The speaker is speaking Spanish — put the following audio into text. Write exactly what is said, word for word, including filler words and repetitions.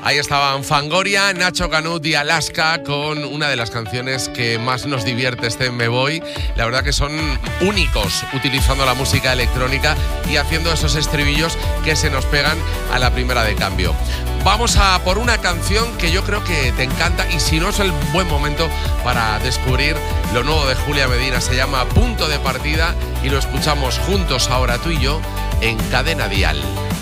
Ahí estaban Fangoria, Nacho Canut y Alaska con una de las canciones que más nos divierte este Me Voy. La verdad que son únicos utilizando la música electrónica y haciendo esos estribillos que se nos pegan a la primera de cambio. Vamos a por una canción que yo creo que te encanta y si no es el buen momento para descubrir lo nuevo de Julia Medina. Se llama Punto de Partida y lo escuchamos juntos ahora tú y yo en Cadena Dial.